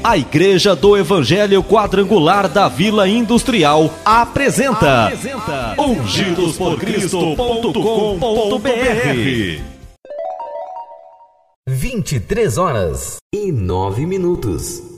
A Igreja do Evangelho Quadrangular da Vila Industrial apresenta ungidosporcristo.com.br. 23h09.